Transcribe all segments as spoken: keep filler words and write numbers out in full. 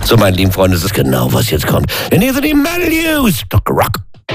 So, meine lieben Freunde, das ist genau, was jetzt kommt. Denn hier sind die Metal News. Doktor Rock.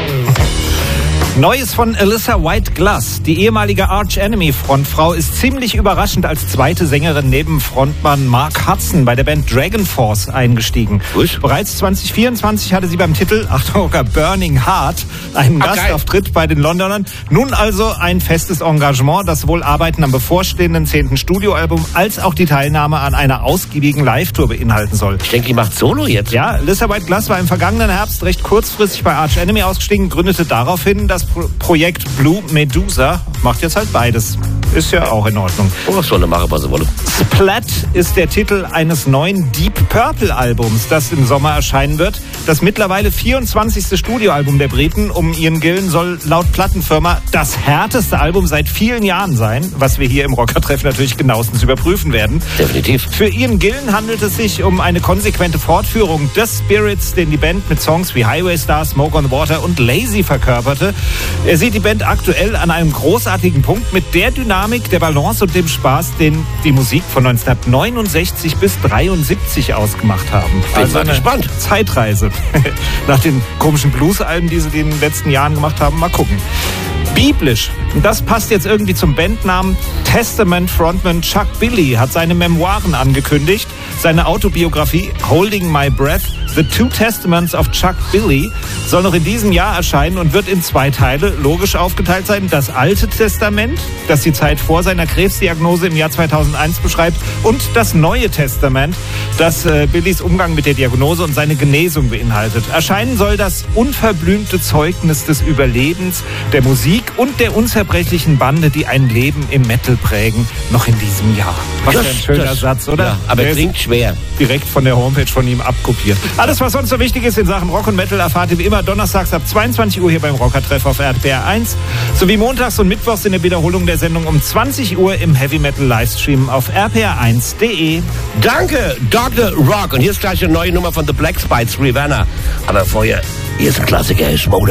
Neues von Alyssa White Glass. Die ehemalige Arch Enemy Frontfrau ist ziemlich überraschend als zweite Sängerin neben Frontmann Mark Hudson bei der Band Dragon Force eingestiegen. Was? Bereits zwanzig vierundzwanzig hatte sie beim Titel, Achtung, Burning Heart, einen Ach, Gastauftritt geil. bei den Londonern. Nun also ein festes Engagement, das sowohl Arbeiten am bevorstehenden zehnten Studioalbum als auch die Teilnahme an einer ausgiebigen Live-Tour beinhalten soll. Ich denke, die macht Solo jetzt. Ja, Alyssa White Glass war im vergangenen Herbst recht kurzfristig bei Arch Enemy ausgestiegen, gründete daraufhin das Projekt Blue Medusa, macht jetzt halt beides. Ist ja auch in Ordnung. Oh, was soll er machen, was er wolle. Splat ist der Titel eines neuen Deep Purple Albums, das im Sommer erscheinen wird. Das mittlerweile vierundzwanzigste Studioalbum der Briten um Ian Gillan soll laut Plattenfirma das härteste Album seit vielen Jahren sein, was wir hier im Rockertreff natürlich genauestens überprüfen werden. Definitiv. Für Ian Gillan handelt es sich um eine konsequente Fortführung des Spirits, den die Band mit Songs wie Highway Star, Smoke on the Water und Lazy verkörperte. Er sieht die Band aktuell an einem großartigen Punkt mit der Dynamik, der Balance und dem Spaß, den die Musik von neunzehnhundertneunundsechzig bis dreiundsiebzig ausgemacht haben. Bin Also mal eine gespannt. Zeitreise. Nach den komischen Blues-Alben, die sie in den letzten Jahren gemacht haben. Mal gucken. Biblisch. Das passt jetzt irgendwie zum Bandnamen. Testament-Frontman Chuck Billy hat seine Memoiren angekündigt. Seine Autobiografie Holding My Breath, The Two Testaments of Chuck Billy, soll noch in diesem Jahr erscheinen und wird in zwei Teile logisch aufgeteilt sein. Das Alte Testament, das die Zeit vor seiner Krebsdiagnose im Jahr zweitausendeins beschreibt, und das Neue Testament, das äh, Billys Umgang mit der Diagnose und seine Genesung beinhaltet. Erscheinen soll das unverblümte Zeugnis des Überlebens, der Musik und der unzerbrechlichen Bande, die ein Leben im Metal prägen, noch in diesem Jahr. Was für ein schöner das, Satz, oder? Ja, aber Der klingt schwer. Direkt von der Homepage von ihm abkopiert. Alles, was sonst so wichtig ist in Sachen Rock und Metal, erfahrt ihr wie immer donnerstags ab zweiundzwanzig Uhr hier beim Rockertreff auf R T R eins, sowie montags und mittwochs in der Wiederholung der Sendung um zwanzig Uhr im Heavy Metal Livestream auf r p r eins punkt d e. Danke, Doktor Rock. Und hier ist gleich eine neue Nummer von The Black Spites, Rihanna. Aber vorher, hier ist ein Klassiker, Schmode.